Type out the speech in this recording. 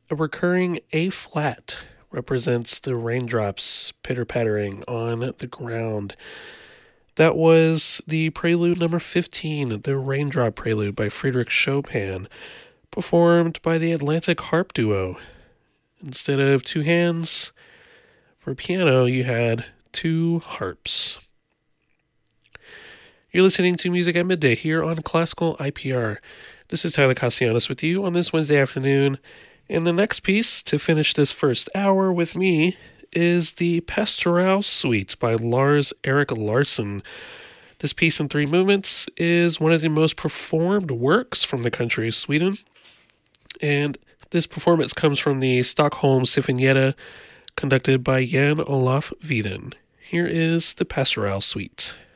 A recurring A flat represents the raindrops pitter-pattering on the ground. That was the prelude number 15, the Raindrop Prelude by Frédéric Chopin, performed by the Atlantic Harp Duo. Instead of two hands for piano, you had two harps. You're listening to Music at Midday here on Classical IPR. This is Tyler Castellanos with you on this Wednesday afternoon. And the next piece to finish this first hour with me is the Pastoral Suite by Lars Erik Larsson. This piece in 3 movements is one of the most performed works from the country of Sweden. And this performance comes from the Stockholm Sinfonietta, conducted by Jan Olaf Weeden. Here is the Pastoral Suite.